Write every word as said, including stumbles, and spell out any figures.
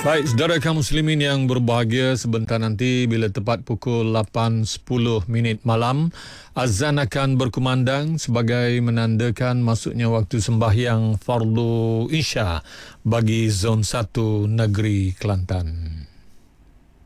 Baik, saudara kaum muslimin yang berbahagia, sebentar nanti bila tepat pukul lapan sepuluh minit malam, azan akan berkumandang sebagai menandakan masuknya waktu sembahyang fardu Isya bagi Zon satu Negeri Kelantan.